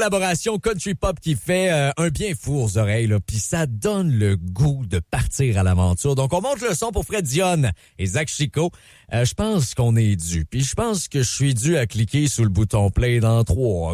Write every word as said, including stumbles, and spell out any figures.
collaboration country pop qui fait euh, un bien fou aux oreilles, là, puis ça donne le goût de partir à l'aventure. Donc, on monte le son pour Fred Dionne et Zach Chico. Euh, je pense qu'on est dû, puis je pense que je suis dû à cliquer sur le bouton play dans trois,